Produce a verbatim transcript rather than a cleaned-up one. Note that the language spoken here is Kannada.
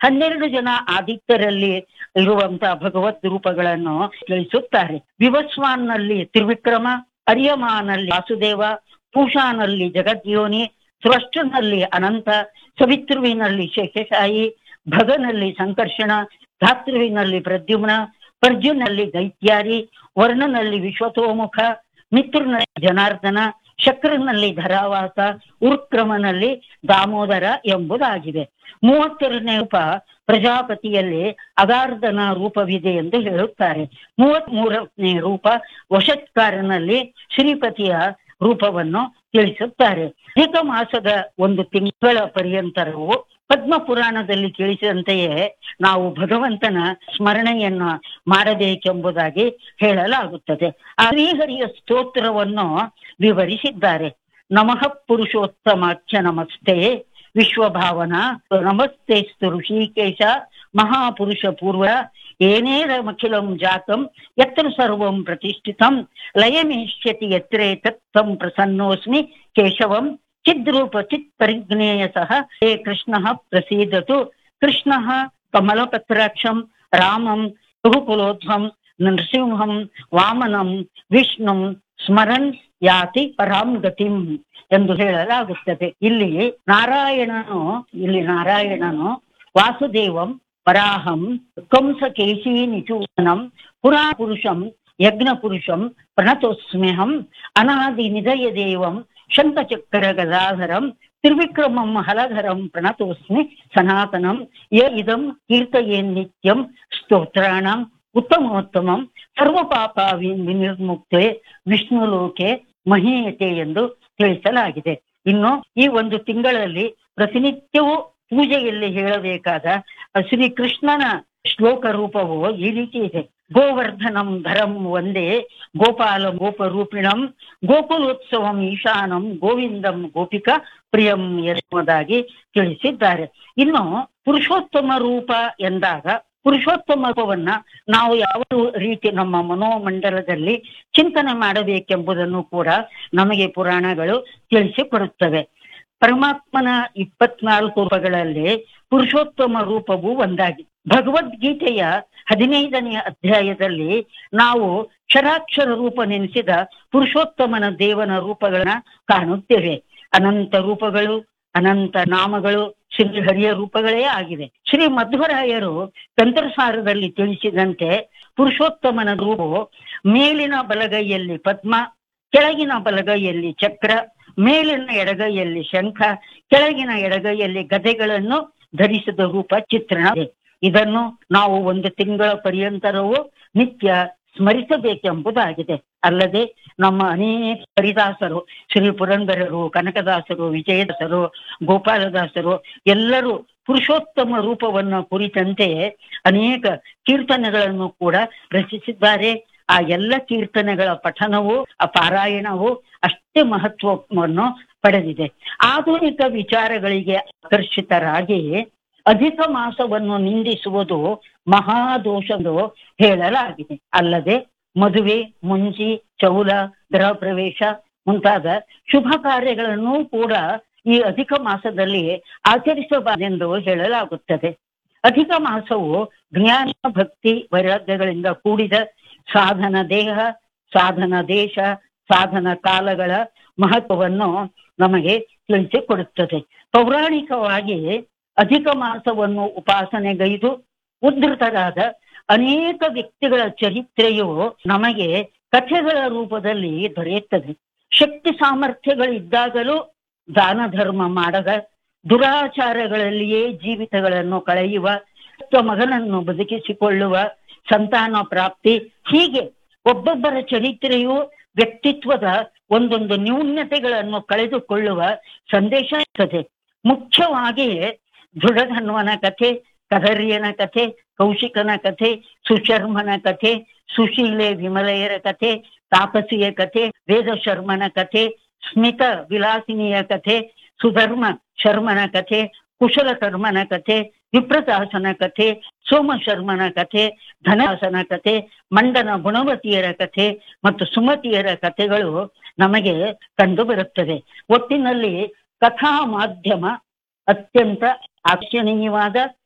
ಹನ್ನೆರಡು ಜನ ಆದಿತ್ಯರಲ್ಲಿ ಇರುವಂತಹ ಭಗವದ್ ರೂಪಗಳನ್ನು ತಿಳಿಸುತ್ತಾರೆ. ವಿವಸ್ವಾನ್ನಲ್ಲಿ ತ್ರಿವಿಕ್ರಮ, ಅರ್ಯಮಾನಲ್ಲಿ ವಾಸುದೇವ, ಪೂಷಾನಲ್ಲಿ ಜಗದ್ಯೋನಿ, ಸ್ರಷ್ಟನಲ್ಲಿ ಅನಂತ, ಸವಿತೃವಿನಲ್ಲಿ ಶೇಷಶಾಯಿ, ಭಗನಲ್ಲಿ ಸಂಕರ್ಷಣ, ಧಾತೃವಿನಲ್ಲಿ ಪ್ರದ್ಯುಮ್ನ, ಪರ್ಜುನಲ್ಲಿ ದೈತ್ಯಾರಿ, ವರ್ಣನಲ್ಲಿ ವಿಶ್ವತೋಮುಖ, ಮಿತ್ರನಲ್ಲಿ ಜನಾರ್ದನ, ಶಕ್ರನಲ್ಲಿ ಧರಾವಾಸ, ಉರ್ಕ್ರಮನಲ್ಲಿ ದಾಮೋದರ ಎಂಬುದಾಗಿದೆ. ಮೂವತ್ತೆರಡನೇ ರೂಪ ಪ್ರಜಾಪತಿಯಲ್ಲಿ ಅಗಾರ್ಧನ ರೂಪವಿದೆ ಎಂದು ಹೇಳುತ್ತಾರೆ. ಮೂವತ್ತ್ ಮೂರನೇ ರೂಪ ವಷತ್ಕಾರನಲ್ಲಿ ಶ್ರೀಪತಿಯ ರೂಪವನ್ನು ತಿಳಿಸುತ್ತಾರೆ. ಅಧಿಕ ಮಾಸದ ಒಂದು ತಿಂಗಳ ಪರ್ಯಂತರವು ಪದ್ಮ ಪುರಾಣದಲ್ಲಿ ತಿಳಿಸಿದಂತೆಯೇ ನಾವು ಭಗವಂತನ ಸ್ಮರಣೆಯನ್ನ ಮಾಡಬೇಕೆಂಬುದಾಗಿ ಹೇಳಲಾಗುತ್ತದೆ. ಆ ಶ್ರೀಹರಿಯ ಸ್ತೋತ್ರವನ್ನು ವಿವರಿಸಿದ್ದಾರೆ. ನಮಃ ಪುರುಷೋತ್ತಮಾಖ್ಯ ನಮಸ್ತೆ ವಿಶ್ವಭಾವನ ನಮಸ್ತೆಸ್ತು ಋಷಿಕೇಶ ಮಹಾಪುರುಷ ಪೂರ್ವ ಏನೇರಮಖಿಲಂ ಜಾತಂ ಯತ್ರ ಸರ್ವಂ ಪ್ರತಿಷ್ಠಿತಂ ಲಯಮೇಷ್ಯತಿ ಯತ್ರೇ ತತ್ತಂ ಪ್ರಸನ್ನೋಸ್ಮಿ ಕೇಶವಂ ಚಿದ್ರೂಪ ಚಿತ್ ಪರಿಜ್ಞೇಯ ಸಹ ಹೇ ಕೃಷ್ಣ ಪ್ರಸೀದತು. ಕೃಷ್ಣ ಕಮಲಪತ್ರಾಕ್ಷಂ ರಾಮಂ ರಘುಕುಲೋಧ್ವಂ ನರಸಿಂಹಂ ವಾಮನಂ ವಿಷ್ಣುಂ ಸ್ಮರನ್ ಯಾತಿ ಪರಾಂ ಗತಿಂ ಎಂದು ಹೇಳಲಾಗುತ್ತದೆ. ಇಲ್ಲಿ ನಾರಾಯಣನು ಇಲ್ಲಿ ನಾರಾಯಣನು ವಾಸುದೇವಂ ವರಾಹಂ ಕಂಸಕೇಶಿ ನಿಚೂನಂ ಪುರಾ ಪುರುಷಂ ಯಜ್ಞ ಪುರುಷಂ ಪ್ರಣತೋಸ್ಮ್ಯಹಂ ಅನಾದಿ ನಿಧಯ ದೇವಂ ಶಂಖಚಕ್ರ ಗದಾಧರಂ ತ್ರಿವಿಕ್ರಮಂ ಹಲಧರಂ ಪ್ರಣತೋಸ್ಮಿ ಸನಾತನಂ ಯ ಇದಂ ಕೀರ್ತಯೇನ್ ನಿತ್ಯಂ ಸ್ತೋತ್ರಾಣಂ ಉತ್ತಮೋತ್ತಮಂ ಸರ್ವ ಪಾಪ ವಿನಿರ್ಮುಕ್ತೆ ವಿಷ್ಣುಲೋಕೆ ಮಹೀಯತೆ ಎಂದು ತಿಳಿಸಲಾಗಿದೆ. ಇನ್ನು ಈ ಒಂದು ತಿಂಗಳಲ್ಲಿ ಪ್ರತಿನಿತ್ಯವೂ ಪೂಜೆಯಲ್ಲಿ ಹೇಳಬೇಕಾದ ಶ್ರೀ ಕೃಷ್ಣನ ಶ್ಲೋಕ ರೂಪವು ಈ ರೀತಿ ಇದೆ. ಗೋವರ್ಧನಂ ಧರಂ ವಂದೇ ಗೋಪಾಲ ಗೋಪರೂಪಿಣಂ ಗೋಕುಲೋತ್ಸವಂ ಈಶಾನಂ ಗೋವಿಂದಂ ಗೋಪಿಕಾ ಪ್ರಿಯಂ ಎಂಬುದಾಗಿ ತಿಳಿಸಿದ್ದಾರೆ. ಇನ್ನು ಪುರುಷೋತ್ತಮ ರೂಪ ಎಂದಾಗ ಪುರುಷೋತ್ತಮ ರೂಪವನ್ನ ನಾವು ಯಾವ ರೀತಿ ನಮ್ಮ ಮನೋಮಂಡಲದಲ್ಲಿ ಚಿಂತನೆ ಮಾಡಬೇಕೆಂಬುದನ್ನು ಕೂಡ ನಮಗೆ ಪುರಾಣಗಳು ತಿಳಿಸಿಕೊಡುತ್ತವೆ. ಪರಮಾತ್ಮನ ಇಪ್ಪತ್ನಾಲ್ಕು ರೂಪಗಳಲ್ಲಿ ಪುರುಷೋತ್ತಮ ರೂಪವು ಒಂದಾಗಿ ಭಗವದ್ಗೀತೆಯ ಹದಿನೈದನೆಯ ಅಧ್ಯಾಯದಲ್ಲಿ ನಾವು ಕ್ಷರಾಕ್ಷರ ರೂಪ ನೆನೆಸಿದ ಪುರುಷೋತ್ತಮನ ದೇವನ ರೂಪಗಳನ್ನ ಕಾಣುತ್ತೇವೆ. ಅನಂತ ರೂಪಗಳು, ಅನಂತ ನಾಮಗಳು ಶ್ರೀಹರಿಯ ರೂಪಗಳೇ ಆಗಿವೆ. ಶ್ರೀ ಮಧ್ವರಾಯರು ತಂತ್ರಸಾರದಲ್ಲಿ ತಿಳಿಸಿದಂತೆ ಪುರುಷೋತ್ತಮನ ರೂಪವು ಮೇಲಿನ ಬಲಗೈಯಲ್ಲಿ ಪದ್ಮ, ಕೆಳಗಿನ ಬಲಗೈಯಲ್ಲಿ ಚಕ್ರ, ಮೇಲಿನ ಎಡಗೈಯಲ್ಲಿ ಶಂಖ, ಕೆಳಗಿನ ಎಡಗೈಯಲ್ಲಿ ಗದೆಗಳನ್ನು ಧರಿಸಿದ ರೂಪ ಚಿತ್ರಣ. ಇದನ್ನು ನಾವು ಒಂದು ತಿಂಗಳ ಪರ್ಯಂತರವೂ ನಿತ್ಯ ಸ್ಮರಿಸಬೇಕೆಂಬುದಾಗಿದೆ. ಅಲ್ಲದೆ ನಮ್ಮ ಅನೇಕ ಹರಿದಾಸರು, ಶ್ರೀ ಪುರಂದರರು, ಕನಕದಾಸರು, ವಿಜಯದಾಸರು, ಗೋಪಾಲದಾಸರು ಎಲ್ಲರೂ ಪುರುಷೋತ್ತಮ ರೂಪವನ್ನು ಕುರಿತಂತೆ ಅನೇಕ ಕೀರ್ತನೆಗಳನ್ನು ಕೂಡ ರಚಿಸಿದ್ದಾರೆ. ಆ ಎಲ್ಲ ಕೀರ್ತನೆಗಳ ಪಠನವು ಆ ಪಾರಾಯಣವು ಅಷ್ಟೇ ಮಹತ್ವವನ್ನು ಪಡೆದಿದೆ. ಆಧುನಿಕ ವಿಚಾರಗಳಿಗೆ ಆಕರ್ಷಿತರಾಗಿ ಅಧಿಕ ಮಾಸವನ್ನು ನಿಂದಿಸುವುದು ಮಹಾದೋಷಎಂದು ಹೇಳಲಾಗಿದೆ. ಅಲ್ಲದೆ ಮದುವೆ, ಮುಂಜಿ, ಚೌಲ, ಗೃಹ ಪ್ರವೇಶ ಮುಂತಾದ ಶುಭ ಕಾರ್ಯಗಳನ್ನು ಕೂಡ ಈ ಅಧಿಕ ಮಾಸದಲ್ಲಿ ಆಚರಿಸಬಾರದೆಂದು ಹೇಳಲಾಗುತ್ತದೆ. ಅಧಿಕ ಮಾಸವು ಜ್ಞಾನ, ಭಕ್ತಿ, ವೈರಾಗ್ಯಗಳಿಂದ ಕೂಡಿದ ಸಾಧನ ದೇಹ, ಸಾಧನ ದೇಶ, ಸಾಧನ ಕಾಲಗಳ ಮಹತ್ವವನ್ನು ನಮಗೆ ತಿಳಿಸಿಕೊಡುತ್ತದೆ. ಪೌರಾಣಿಕವಾಗಿ ಅಧಿಕ ಮಾಸವನ್ನು ಉಪಾಸನೆಗೈದು ಉದ್ಧತರಾದ ಅನೇಕ ವ್ಯಕ್ತಿಗಳ ಚರಿತ್ರೆಯು ನಮಗೆ ಕಥೆಗಳ ರೂಪದಲ್ಲಿ ದೊರೆಯುತ್ತದೆ. ಶಕ್ತಿ ಸಾಮರ್ಥ್ಯಗಳಿದ್ದಾಗಲೂ ದಾನ ಧರ್ಮ ಮಾಡದ, ದುರಾಚಾರಗಳಲ್ಲಿಯೇ ಜೀವಿತಗಳನ್ನು ಕಳೆಯುವ, ಮಗನನ್ನು ಬದುಕಿಸಿಕೊಳ್ಳುವ, ಸಂತಾನ ಪ್ರಾಪ್ತಿ, ಹೀಗೆ ಒಬ್ಬೊಬ್ಬರ ಚರಿತ್ರೆಯು ವ್ಯಕ್ತಿತ್ವದ ಒಂದೊಂದು ನ್ಯೂನ್ಯತೆಗಳನ್ನು ಕಳೆದುಕೊಳ್ಳುವ ಸಂದೇಶ ಇರ್ತದೆ. ಮುಖ್ಯವಾಗಿ ದೃಢಧನ್ವನ ಕಥೆ, ಕದರ್ಯನ ಕಥೆ, ಕೌಶಿಕನ ಕಥೆ, ಸುಶರ್ಮನ ಕಥೆ, ಸುಶೀಲೆ ವಿಮಲೆಯರ ಕಥೆ, ತಾಪಸಿಯ ಕಥೆ, ವೇದ ಶರ್ಮನ ಕಥೆ, ಸ್ಮಿತ ವಿಲಾಸಿನಿಯ ಕಥೆ, ಸುಧರ್ಮ ಶರ್ಮನ ಕಥೆ, ಕುಶಲಕರ್ಮನ ಕಥೆ, ವಿಪ್ರದಾಸನ ಕಥೆ, ಸೋಮಶರ್ಮನ ಕಥೆ, ಧನದಾಸನ ಕಥೆ, ಮಂಡನ ಗುಣವತಿಯರ ಕಥೆ ಮತ್ತು ಸುಮತಿಯರ ಕಥೆಗಳು ನಮಗೆ ಕಂಡು ಬರುತ್ತದೆ. ಒಟ್ಟಿನಲ್ಲಿ ಕಥಾ ಮಾಧ್ಯಮ ಅತ್ಯಂತ ಆಕರ್ಷಣೀಯವಾದ